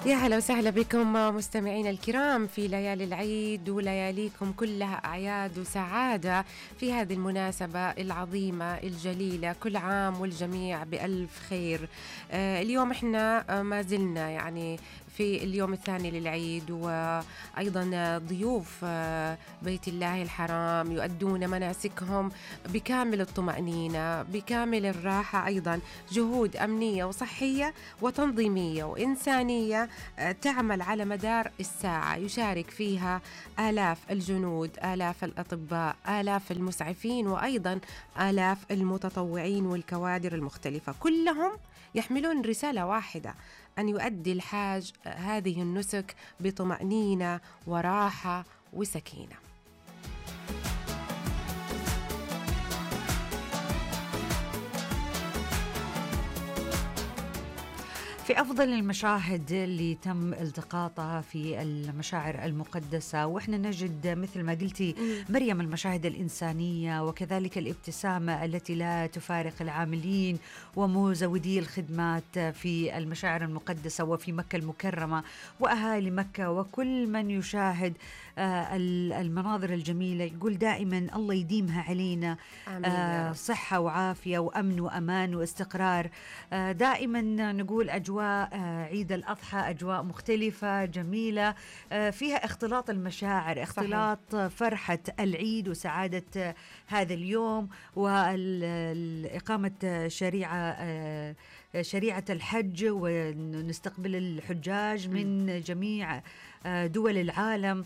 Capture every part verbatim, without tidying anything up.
يا هلا وسهلا بكم مستمعين الكرام في ليالي العيد، ولياليكم كلها أعياد وسعادة في هذه المناسبة العظيمة الجليلة. كل عام والجميع بألف خير. آه اليوم احنا ما زلنا يعني في اليوم الثاني للعيد، وأيضا ضيوف بيت الله الحرام يؤدون مناسكهم بكامل الطمأنينة بكامل الراحة، أيضا جهود أمنية وصحية وتنظيمية وإنسانية تعمل على مدار الساعة، يشارك فيها آلاف الجنود، آلاف الأطباء، آلاف المسعفين، وأيضا آلاف المتطوعين والكوادر المختلفة، كلهم يحملون رسالة واحدة: أن يؤدي الحاج هذه النسك بطمأنينة وراحة وسكينة. في أفضل المشاهد اللي تم التقاطها في المشاعر المقدسة، وإحنا نجد مثل ما قلتي مريم المشاهد الإنسانية، وكذلك الابتسامة التي لا تفارق العاملين ومزودي الخدمات في المشاعر المقدسة وفي مكة المكرمة وأهالي مكة وكل من يشاهد المناظر الجميلة. يقول دائما الله يديمها علينا، آه صحة وعافية وأمن وأمان واستقرار. آه دائما نقول أجواء عيد الأضحى أجواء مختلفة جميلة، فيها اختلاط المشاعر، اختلاط صحيح. فرحة العيد وسعادة هذا اليوم، وإقامة شريعة شريعة الحج، ونستقبل الحجاج من جميع دول العالم.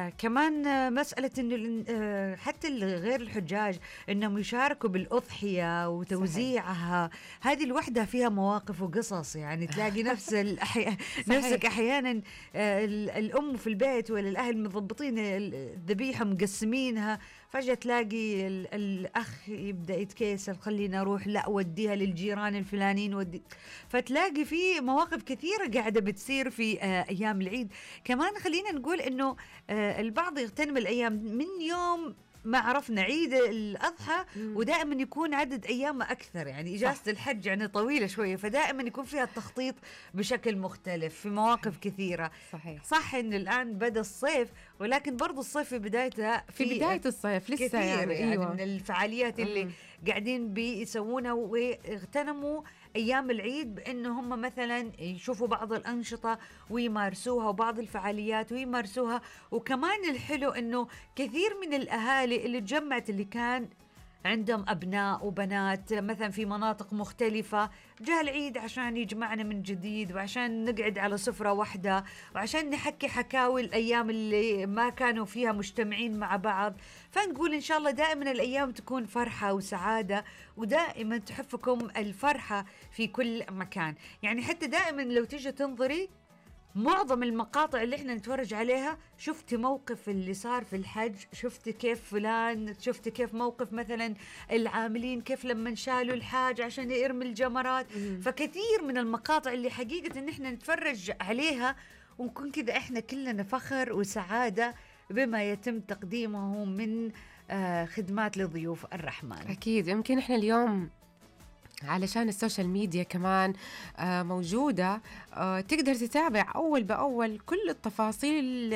كمان مسألة إنه حتى غير الحجاج إنهم يشاركوا بالأضحية وتوزيعها، هذه الوحدة فيها مواقف وقصص، يعني تلاقي نفس الأحي... نفسك أحيانا الأم في البيت ولا الأهل مضبطين الذبيحة مقسمينها، فجأة تلاقي الأخ يبدأ يتكيسل، خلينا أروح لا وديها للجيران الفلانيين ودي. فتلاقي في مواقف كثيرة قاعدة بتصير في أيام العيد. كمان خلينا نقول إنه البعض يغتنم الأيام من يوم ما عرفنا عيد الأضحى، ودائما يكون عدد أيام أكثر، يعني إجازة صح. الحج يعني طويلة شوية، فدائما يكون فيها التخطيط بشكل مختلف في مواقف كثيرة. صحيح. صح إن الآن بدأ الصيف، ولكن برضو الصيف في بدايتها في, في بداية الصيف لسه كثير يعني, يعني أيوة. من الفعاليات اللي مم. قاعدين بيسوونها، واغتنموا أيام العيد بأنهم مثلا يشوفوا بعض الأنشطة ويمارسوها، وبعض الفعاليات ويمارسوها. وكمان الحلو أنه كثير من الأهالي اللي تجمعت، اللي كان عندهم أبناء وبنات مثلا في مناطق مختلفة، جاء العيد عشان يجمعنا من جديد، وعشان نقعد على سفرة واحدة، وعشان نحكي حكاوي الأيام اللي ما كانوا فيها مجتمعين مع بعض. فنقول إن شاء الله دائما الأيام تكون فرحة وسعادة، ودائما تحفكم الفرحة في كل مكان. يعني حتى دائما لو تيجي تنظري معظم المقاطع اللي احنا نتفرج عليها، شفت موقف اللي صار في الحج، شفت كيف فلان، شفت كيف موقف مثلا العاملين كيف لما شالوا الحاج عشان يرمي الجمرات. مم. فكثير من المقاطع اللي حقيقة ان احنا نتفرج عليها ونكون كده احنا كلنا فخر وسعادة بما يتم تقديمه من آه خدمات لضيوف الرحمن. أكيد. يمكن احنا اليوم علشان السوشيال ميديا كمان موجودة، تقدر تتابع أول بأول كل التفاصيل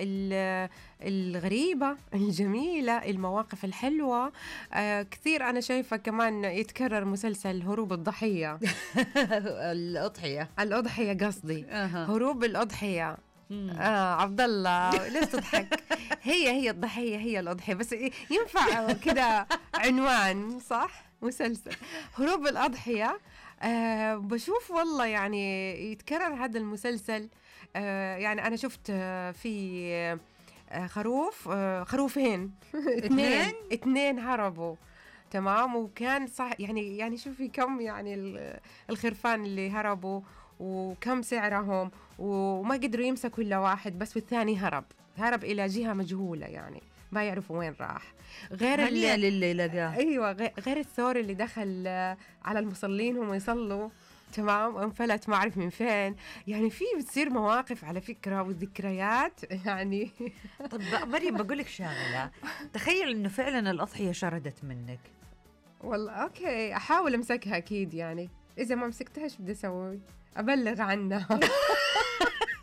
الغريبة الجميلة، المواقف الحلوة. كثير أنا شايفة كمان يتكرر مسلسل هروب الضحية الأضحية الأضحية قصدي هروب الأضحية. آه عبد الله ليش تضحك؟ هي هي الضحية هي الأضحية، بس ينفع كده عنوان صح؟ مسلسل هروب الأضحية. أه بشوف والله يعني يتكرر هذا المسلسل. أه يعني أنا شفت أه في أه خروف أه خروفين اثنين اثنين هربوا، تمام، وكان صح يعني يعني شوفي كم يعني الخرفان اللي هربوا وكم سعرهم، وما قدروا يمسكوا إلا واحد بس، والثاني هرب هرب إلى جهة مجهولة، يعني ما يعرفوا وين راح. غير اللي لقاه ايوه غير الثور اللي دخل على المصلين هم يصلوا، تمام، وانفلت ما اعرف من فين. يعني في بتصير مواقف على فكره وذكريات يعني. طب مريم بقول لك شغله، تخيل انه فعلا الاضحيه شردت منك. والله اوكي احاول امسكها اكيد، يعني اذا ما مسكتها ايش بدي اسوي؟ ابلغ عنها.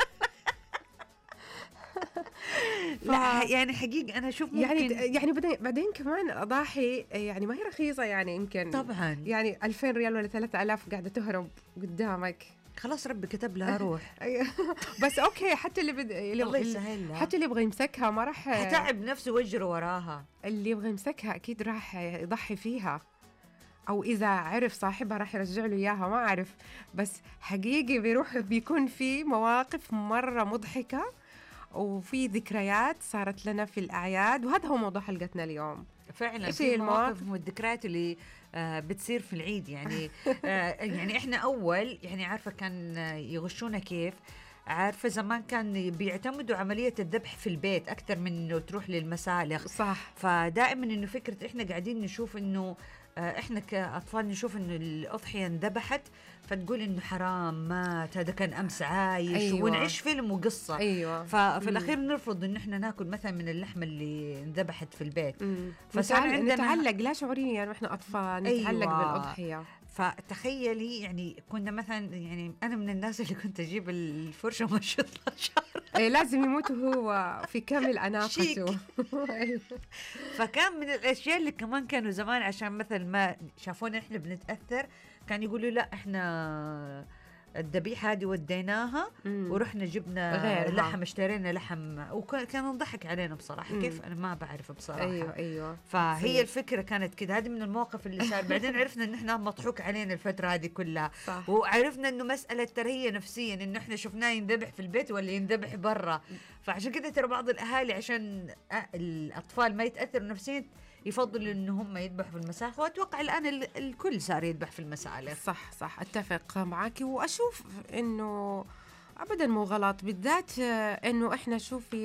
لا يعني حقيقة أنا أشوف ممكن يعني يعني بعدين بعدين كمان الأضاحي يعني ما هي رخيصة، يعني يمكن طبعا يعني ألفين ريال ولا ثلاثة آلاف قاعدة تهرب قدامك. خلاص ربي كتب لها روح. بس اوكي، حتى اللي بد... اللي الله يسهل، حتى اللي يبغى يمسكها ما راح حتعب نفسه ويجري وراها. اللي يبغى يمسكها اكيد راح يضحي فيها، او اذا عرف صاحبها راح يرجع له اياها، ما اعرف. بس حقيقي بيروح بيكون في مواقف مره مضحكه وفي ذكريات صارت لنا في الاعياد، وهذا هو موضوع حلقتنا اليوم. فعلا في المواقف والذكريات اللي آه بتصير في العيد يعني. آه يعني احنا اول يعني عارفه كان يغشونا كيف، عارفه زمان كان بيعتمدوا عمليه الذبح في البيت اكثر من انه تروح للمسالخ. صح. فدائما انه فكره احنا قاعدين نشوف انه آه احنا كاطفال نشوف انه الاضحيه انذبحت فتقول انه حرام مات، هذا كان امس عايش. أيوة. ونعيش فيلم وقصه. أيوة. ففي الاخير نرفض انه احنا ناكل مثلا من اللحمه اللي انذبحت في البيت. فصار عندنا نتعلق لا شعوريا يعني واحنا اطفال نتعلق أيوة. بالاضحيه. فتخيلي يعني كنا مثلا يعني انا من الناس اللي كنت اجيب الفرشه ومشط شعر. اي لازم يموت هو في كامل اناقته. فكان من الاشياء اللي كمان كانوا زمان عشان مثلا ما شافونا احنا بنتاثر كان يقولوا لا احنا الذبيحه هذه وديناها مم. ورحنا جبنا غيرها. لحم اشترينا لحم، وكانوا نضحك علينا بصراحه. مم. كيف انا ما بعرف بصراحه. ايوه ايوه فهي صحيح. الفكره كانت كده، هذه من المواقف اللي صار. بعدين عرفنا ان احنا مضحوك علينا الفتره هذه كلها. صح. وعرفنا انه مساله ترهيه نفسيا انه احنا شفناه ينذبح في البيت ولا ينذبح برا. فعشان كده ترى بعض الاهالي عشان الاطفال ما يتاثروا نفسيا يفضلوا ان هم يذبحوا في المسالخ، واتوقع الان الكل صار يذبح في المسالخ. صح صح اتفق معك، واشوف انه ابدا مو غلط، بالذات انه احنا شوفي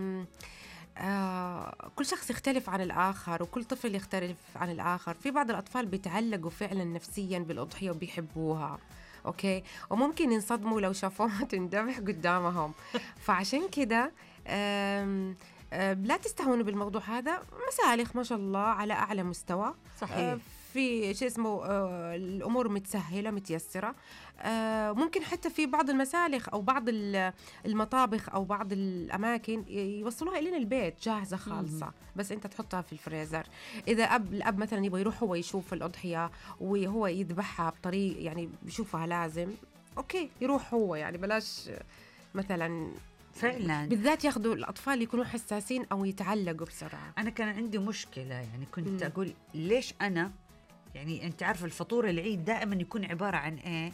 آه كل شخص يختلف عن الآخر وكل طفل يختلف عن الآخر. في بعض الأطفال بيتعلقوا فعلا نفسيا بالأضحية وبيحبوها، أوكي، وممكن ينصدموا لو شافوها تندبح قدامهم. فعشان كده لا تستهونوا بالموضوع هذا. مسالخ ما شاء الله على أعلى مستوى. صحيح. في شيء اسمه الأمور متسهلة متيسرة. ممكن حتى في بعض المسالخ أو بعض المطابخ أو بعض الأماكن يوصلوها إلينا البيت جاهزة خالصة، بس أنت تحطها في الفريزر. إذا أب الأب مثلا يبغى يروح هو يشوف الأضحية وهو يذبحها بطريق يعني بيشوفها لازم، أوكي يروح هو، يعني بلاش مثلا فعلا بالذات ياخذوا الأطفال يكونوا حساسين أو يتعلقوا بسرعة. أنا كان عندي مشكلة يعني كنت م. أقول ليش أنا يعني أنت عارف الفطور العيد دائما يكون عبارة عن إيه؟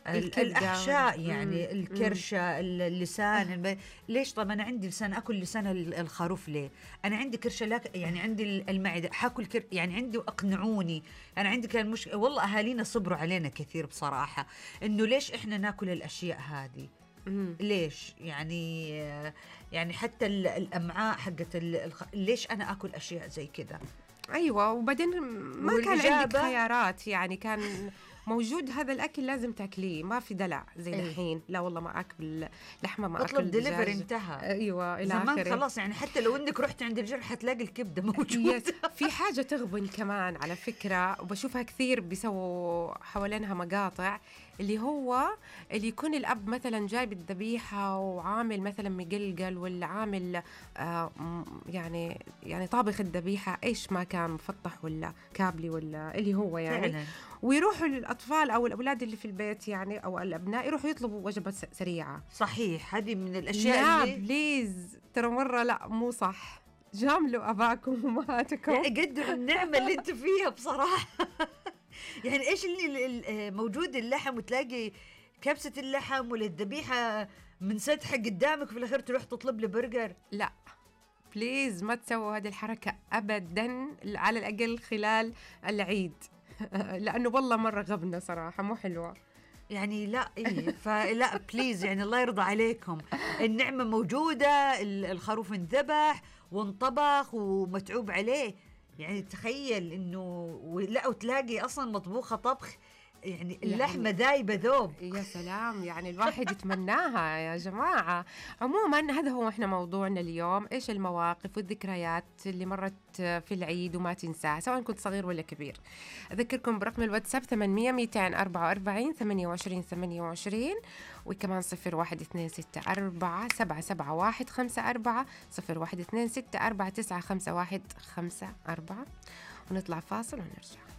الأحشاء يعني مم. الكرشة اللسان أه. ليش طب أنا عندي لسان أكل لسان الخروف ليه؟ أنا عندي كرشة لك يعني عندي المعدة حاكل كر يعني عندي أقنعوني. أنا عندي كان مشكلة والله أهالينا صبروا علينا كثير بصراحة إنه ليش إحنا ناكل الأشياء هذه؟ مم. ليش يعني يعني حتى الأمعاء حقت الخ... ليش أنا أكل أشياء زي كده؟ أيوة. وبعدين ما كان عندك خيارات، يعني كان موجود هذا الأكل لازم تاكليه، ما في دلع زي الحين. لا والله ما أكل لحمة ما أكل دجاج. دليفري انتهى. أيوة إلى زمان آخره. خلاص يعني حتى لو إنك رحت عند الجرح حتلاقي الكبدة موجودة. في حاجة تغبن كمان على فكرة وبشوفها كثير بيسووا حوالينها مقاطع، اللي هو اللي يكون الأب مثلا جايب الذبيحة وعامل مثلا مقلقل ولا عامل آه يعني يعني طابخ الذبيحة إيش ما كان مفطح ولا كابلي ولا اللي هو يعني فعلا. ويروحوا الأطفال أو الأولاد اللي في البيت يعني أو الأبناء يروحوا يطلبوا وجبة سريعة. صحيح. هذه من الأشياء لا اللي بليز ترى مرة لا مو صح. جاملوا أباكم وأمهاتكم، قدروا النعمة اللي أنتوا فيها بصراحة. يعني إيش اللي موجود اللحم وتلاقي كبسة اللحم ولا الذبيحة من سطح قدامك في الأخير تروح تطلب لي برجر. لا بليز ما تسووا هذه الحركة أبدا، على الأقل خلال العيد. لأنه والله مرة غبنة صراحة مو حلوة يعني. لا إيه فلا بليز يعني الله يرضى عليكم، النعمة موجودة، الخروف انذبح وانطبخ ومتعوب عليه. يعني تخيل إنه لا وتلاقي أصلا مطبوخة طبخ يعني يعني اللحمة ذايبة ذوب. يا سلام، يعني الواحد يتمناها يا جماعة. عموما هذا هو احنا موضوعنا اليوم، ايش المواقف والذكريات اللي مرت في العيد وما تنساها سواء كنت صغير ولا كبير. أذكركم برقم الواتساب ثمانمية مئتين وأربعة وأربعين ثمانية وعشرين ثمانية وعشرين، وكمان صفر واحد اثنين ستة أربعة سبعة سبعة واحد خمسة أربعة صفر واحد اثنين ستة أربعة تسعة خمسة واحد خمسة أربعة. ونطلع فاصل ونرجع.